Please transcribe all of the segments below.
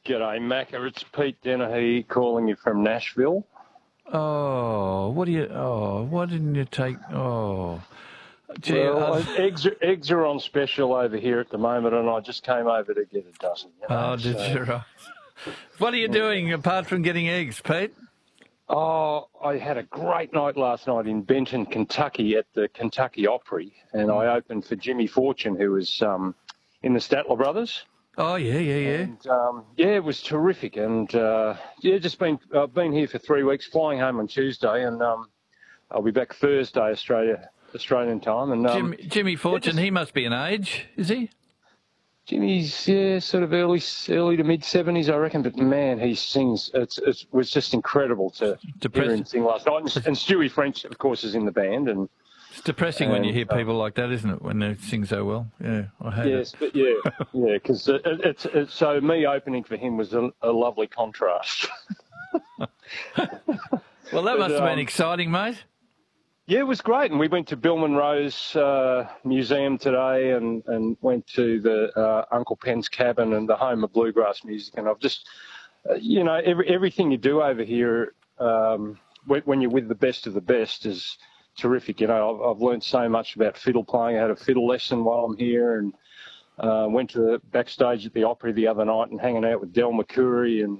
G'day, Macca. It's Pete Dennehy calling you from Nashville. Oh, why didn't you take? Oh, gee, Well, eggs are on special over here at the moment, and I just came over to get a dozen. did you? Right. What are you doing apart from getting eggs, Pete? Oh, I had a great night last night in Benton, Kentucky, at the Kentucky Opry, and I opened for Jimmy Fortune, who was in the Statler Brothers. Oh, yeah. And, it was terrific. And, I've been here for 3 weeks, flying home on Tuesday, and I'll be back Thursday, Australian time. And Jimmy Fortune, he must be an age, is he? Jimmy's, sort of early to mid-70s, I reckon. But, man, he sings. It was just incredible to hear him sing last night. And Stewie French, of course, is in the band. And it's depressing when you hear people like that, isn't it, when they sing so well? Yeah, I hate it. But because so me opening for him was a lovely contrast. Well, that must have been exciting, mate. Yeah, it was great. And we went to Bill Monroe's museum today and went to the Uncle Penn's cabin and the home of bluegrass music. And I've just, everything you do over here when you're with the best of the best is terrific. I've learned so much about fiddle playing. I had a fiddle lesson while I'm here, and went to the backstage at the Opry the other night and hanging out with Del McCoury and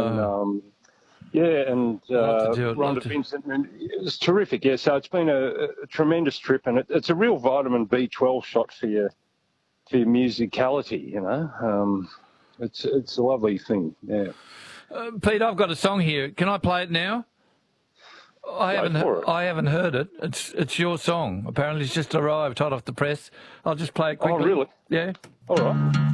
Rhonda Vincent. And it was terrific. Yeah, so it's been a tremendous trip, and it's a real vitamin B12 shot for your musicality. It's a lovely thing. Yeah. Pete, I've got a song here. Can I play it now? I haven't heard it. It's your song. Apparently, it's just arrived hot off the press. I'll just play it quickly. Oh, really? Yeah. All right.